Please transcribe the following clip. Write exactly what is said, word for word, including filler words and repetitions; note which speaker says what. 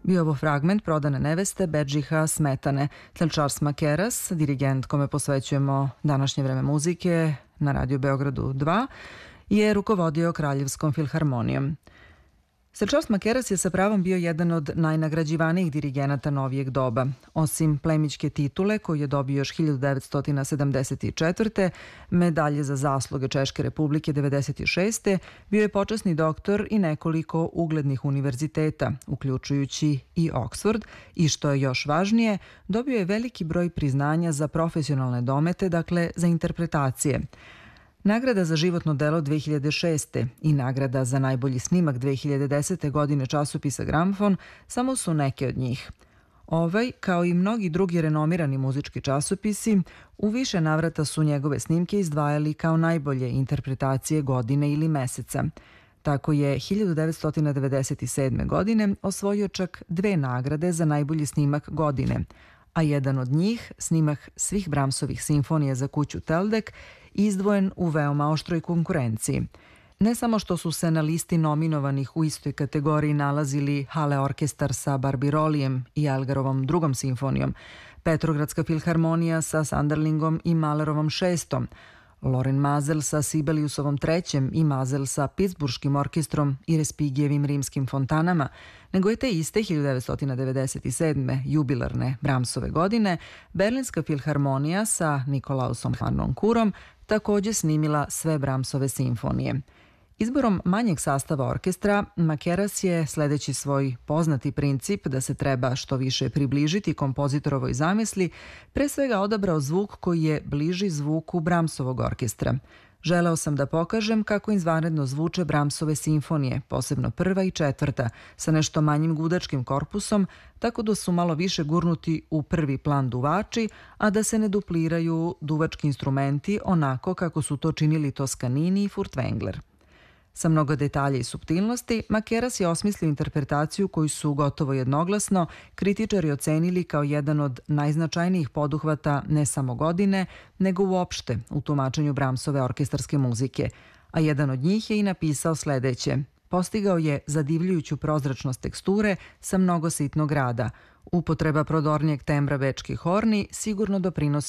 Speaker 1: Bio ovo fragment Prodane neveste Bedžiha Smetane. Tel Charles Makeras, dirigent kome posvećujemo današnje vreme muzike na Radio Beogradu dva, je rukovodio Kraljevskom filharmonijom. Sir Charles Makeras je sa pravom bio jedan od najnagrađivanijih dirigenata novijeg doba. Osim plemićke titule koju je dobio još hiljadu devetsto sedamdeset četvrte. medalje za zasluge Češke republike devedeset šeste. bio je počasni doktor i nekoliko uglednih univerziteta, uključujući i Oxford, i što je još važnije, dobio je veliki broj priznanja za profesionalne domete, dakle za interpretacije. Nagrada za životno delo dve hiljade šeste. i nagrada za najbolji snimak dve hiljade desete. godine časopisa Gramofon samo su neke od njih. Ovaj, kao i mnogi drugi renomirani muzički časopisi, u više navrata su njegove snimke izdvajali kao najbolje interpretacije godine ili meseca. Tako je hiljadu devetsto devedeset sedme. godine osvojio čak dve nagrade za najbolji snimak godine, a jedan od njih, snimak svih Brahmsovih simfonija za kuću Teldek, izdvojen u veoma oštroj konkurenciji. Ne samo što su se na listi nominovanih u istoj kategoriji nalazili Hale orkestar sa Barbirolijem i Elgarovom drugom simfonijom, Petrogradska filharmonija sa Sanderlingom i Mahlerovom šestom, Loren Mazel sa Sibeliusovom trećem i Mazel sa Pittsburškim orkestrom i Respigijevim rimskim fontanama, nego je te iste hiljadu devetsto devedeset sedme. jubilarne Brahmsove godine Berlinska filharmonija sa Nikolausom Harnonkurom takođe snimila sve Brahmsove simfonije. Izborom manjeg sastava orkestra, Makeras je, sledeći svoj poznati princip da se treba što više približiti kompozitorovoj zamisli, pre svega odabrao zvuk koji je bliži zvuku Brahmsovog orkestra. Želeo sam da pokažem kako izvanredno zvuče Brahmsove simfonije, posebno prva i četvrta, sa nešto manjim gudačkim korpusom, tako da su malo više gurnuti u prvi plan duvači, a da se ne dupliraju duvački instrumenti onako kako su to činili Toscanini i Furtwängler. Sa mnogo detalja i suptilnosti, Makeras je osmislio interpretaciju koju su gotovo jednoglasno kritičari ocenili kao jedan od najznačajnijih poduhvata ne samo godine, nego uopšte u tumačenju Brahmsove orkestarske muzike, a jedan od njih je i napisao sledeće. Postigao je zadivljujuću prozračnost teksture sa mnogo sitnog rada. Upotreba prodornijeg tembra bečkih horni sigurno doprinosi